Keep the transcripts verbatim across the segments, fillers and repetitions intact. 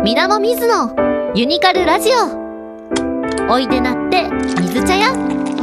みなもみずのユニカルラジオ。おいでなって水茶屋。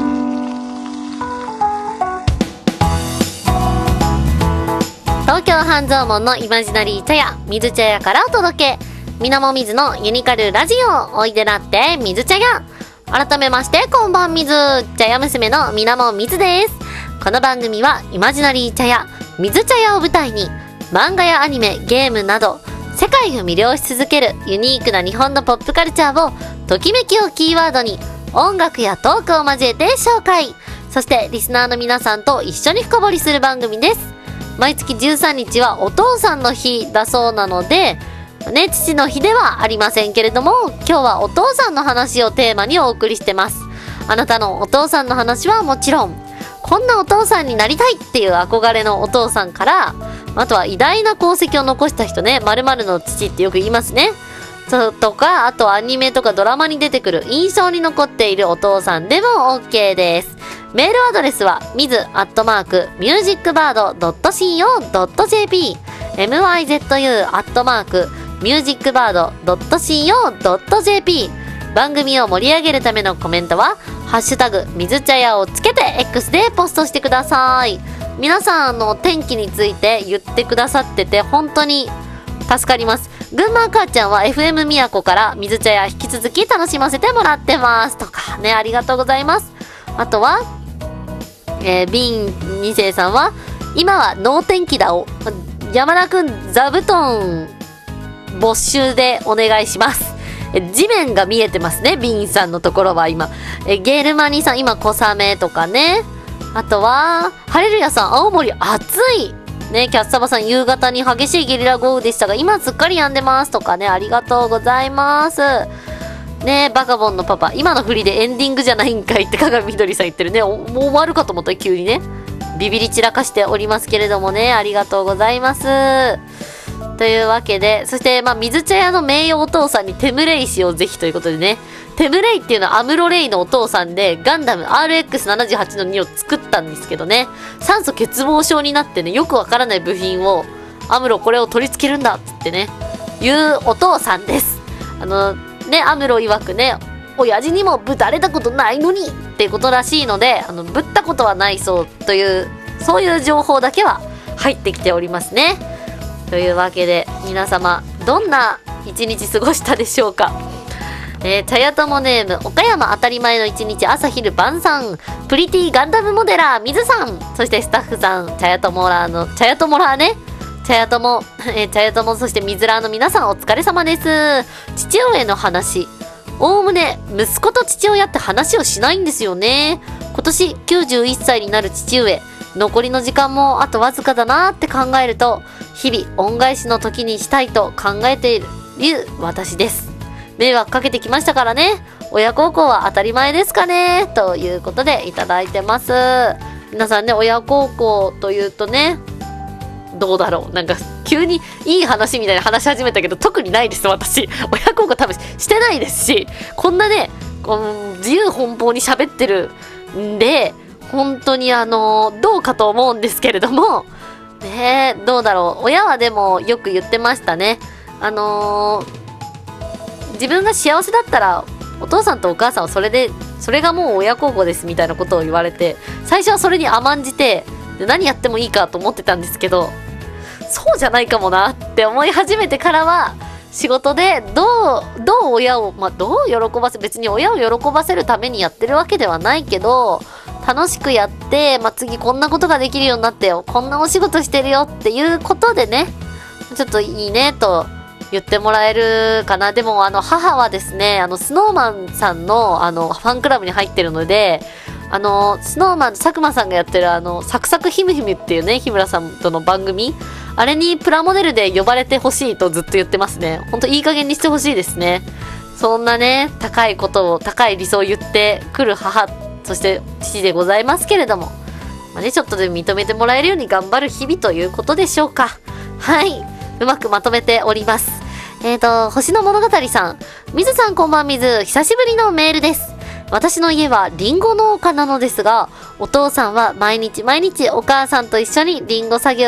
東京半蔵門のイマジナリー茶屋水茶屋からお届け、みなもみずのユニカルラジオ。おいでなって水茶屋。改めましてこんばんみず、茶屋娘のみなもみずです。この番組はイマジナリー茶屋水茶屋を舞台に、漫画やアニメ、ゲームなど世界を魅了し続けるユニークな日本のポップカルチャーをときめきをキーワードに音楽やトークを交えて紹介、そしてリスナーの皆さんと一緒に深掘りする番組です。毎月じゅうさんにちはお父さんの日だそうなのでね、父の日ではありませんけれども、今日はお父さんの話をテーマにお送りしてます。あなたのお父さんの話はもちろん、こんなお父さんになりたいっていう憧れのお父さんから、あとは偉大な功績を残した人ね、〇〇の父ってよく言いますね。そうとか、あとアニメとかドラマに出てくる印象に残っているお父さんでも OK です。メールアドレスは ミズ アットマーク ミュージックバード ドット シーオー ドット ジェーピー エムワイゼットユー アットマーク ミュージックバード ドット シーオー ドット ジェーピー。 番組を盛り上げるためのコメントはハッシュタグ水茶屋をつけて X でポストしてください。皆さんの天気について言ってくださってて本当に助かります。群馬母ちゃんは エフエム 宮古から水茶屋引き続き楽しませてもらってますとかね、ありがとうございます。あとは、えー、ビンに世さんは今は能天気だを山田くん座布団没収でお願いします。地面が見えてますね、ビンさんのところは今。えゲルマニさん今小雨とかね。あとはハレルヤさん青森暑いね。キャッサバさん夕方に激しいゲリラ豪雨でしたが今すっかり止んでますとかね、ありがとうございますね。バカボンのパパ今の振りでエンディングじゃないんかいって鏡みどりさん言ってるね。もう終わるかと思ったら急にねビビり散らかしておりますけれどもね、ありがとうございますというわけで、そしてまあ水茶屋の名誉お父さんにテムレイ氏をぜひということでね、テムレイっていうのはアムロレイのお父さんでガンダム アールエックスななじゅうはち のにを作ったんですけどね、酸素欠乏症になってね、よくわからない部品をアムロこれを取り付けるんだっつってね言うお父さんです。あのね、アムロ曰くね、親父にもぶたれたことないのにっていうことらしいので、あのぶったことはないそうというそういう情報だけは入ってきておりますね。というわけで皆様どんな一日過ごしたでしょうか。えー、茶屋友ネーム岡山当たり前の一日朝昼晩さん、プリティガンダムモデラー水さん、そしてスタッフさん、茶屋友ラーの茶屋友ラーね、茶屋友、えー、茶屋友、そして水ラーの皆さんお疲れ様です。父親の話、おおむね息子と父親って話をしないんですよね。今年きゅうじゅういっさいになる父上、残りの時間もあとわずかだなって考えると日々恩返しの時にしたいと考えている私です。迷惑かけてきましたからね、親孝行は当たり前ですかねということでいただいてます。皆さんね、親孝行というとね、どうだろう、なんか急にいい話みたいな話し始めたけど特にないです。私親孝行多分してないですし、こんなねこう自由奔放に喋ってるんで本当にあのどうかと思うんですけれどもね、どうだろう。親はでもよく言ってましたね。あのー、自分が幸せだったらお父さんとお母さんはそれでそれがもう親孝行ですみたいなことを言われて、最初はそれに甘んじてで何やってもいいかと思ってたんですけど、そうじゃないかもなって思い始めてからは仕事でどうどう親を、まあ、どう喜ばせ別に親を喜ばせるためにやってるわけではないけど、楽しくやって、まあ、次こんなことができるようになってよ、こんなお仕事してるよっていうことでね、ちょっといいねと言ってもらえるかな。でもあの母はですね、あのスノーマンさんのあのファンクラブに入ってるので、あのスノーマン佐久間さんがやってるあのサクサクヒムヒムっていうね、日村さんとの番組、あれにプラモデルで呼ばれてほしいとずっと言ってますね。ほんといい加減にしてほしいですね。そんなね高いことを高い理想を言ってくる母、そして父でございますけれども、まあね、ちょっとでも認めてもらえるように頑張る日々ということでしょうか。はい、うまくまとめております。えーと星の物語さん、水さんこんばんみず、久しぶりのメールです。私の家はリンゴ農家なのですが、お父さんは毎日毎日お母さんと一緒にリンゴ作業